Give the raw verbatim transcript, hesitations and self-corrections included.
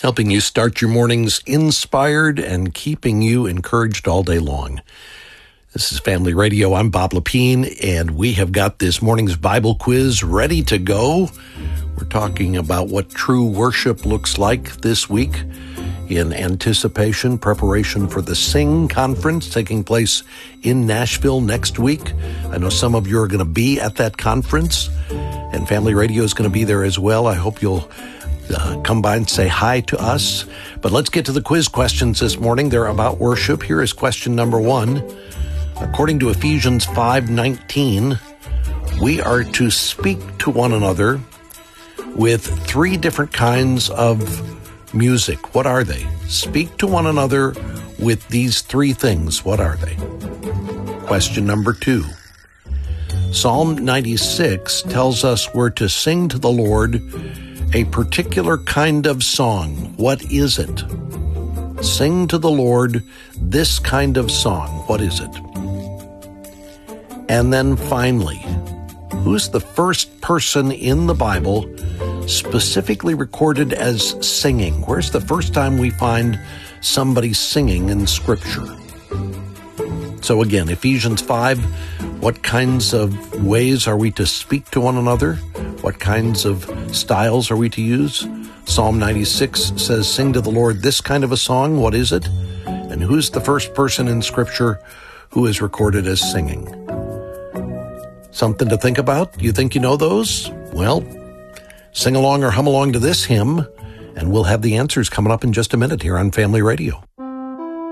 helping you start your mornings inspired and keeping you encouraged all day long. This is Family Radio. I'm Bob Lepine, and we have got this morning's Bible quiz ready to go. We're talking about what true worship looks like this week in anticipation, preparation for the Sing Conference taking place in Nashville next week. I know some of you are going to be at that conference, and Family Radio is going to be there as well. I hope you'll uh, come by and say hi to us. But let's get to the quiz questions this morning. They're about worship. Here is question number one. According to Ephesians five nineteen, we are to speak to one another with three different kinds of music. What are they? Speak to one another with these three things. What are they? Question number two. Psalm ninety-six tells us we're to sing to the Lord a particular kind of song. What is it? Sing to the Lord this kind of song. What is it? And then finally, who's the first person in the Bible specifically recorded as singing? Where's the first time we find somebody singing in Scripture? So again, Ephesians five, what kinds of ways are we to speak to one another? What kinds of styles are we to use? Psalm ninety-six says, sing to the Lord this kind of a song. What is it? And who's the first person in Scripture who is recorded as singing? Something to think about? You think you know those? Well, sing along or hum along to this hymn, and we'll have the answers coming up in just a minute here on Family Radio.